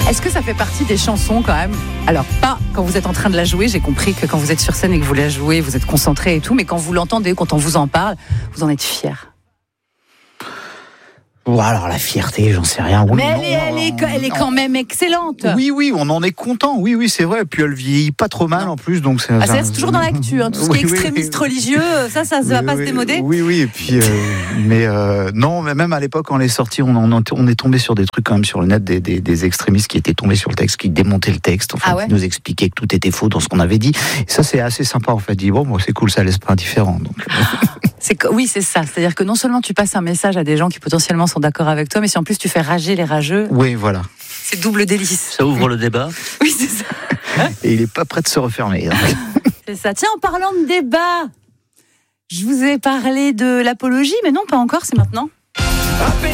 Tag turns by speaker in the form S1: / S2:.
S1: Est-ce que ça fait partie des chansons quand même ? Alors pas quand vous êtes en train de la jouer, j'ai compris que quand vous êtes sur scène et que vous la jouez, vous êtes concentré et tout, mais quand vous l'entendez, quand on vous en parle, vous en êtes fier.
S2: Bon, alors la fierté, j'en sais rien. Oui,
S1: mais elle est quand même excellente.
S2: Oui, on en est content. Oui, c'est vrai. Et puis elle vieillit pas trop mal en plus, donc
S1: c'est toujours dans l'actu. Tout ce qui est extrémiste religieux, ça va pas se démoder.
S2: Oui. Et puis, non, mais même à l'époque, quand elle est sortie, on est tombé sur des trucs quand même sur le net, des extrémistes qui étaient tombés sur le texte, qui démontaient le texte, qui nous expliquaient que tout était faux dans ce qu'on avait dit. Et ça, c'est assez sympa en fait. Dit c'est cool, ça laisse pas indifférent. Donc.
S1: Oui, c'est ça. C'est-à-dire que non seulement tu passes un message à des gens qui potentiellement sont d'accord avec toi, mais si en plus tu fais rager les rageux.
S2: Oui, voilà.
S1: C'est double délice.
S3: Ça ouvre le débat.
S1: Oui, c'est ça.
S2: Et il est pas prêt de se refermer.
S1: C'est ça. Tiens, en parlant de débat, je vous ai parlé de l'apologie, mais non, pas encore, c'est maintenant.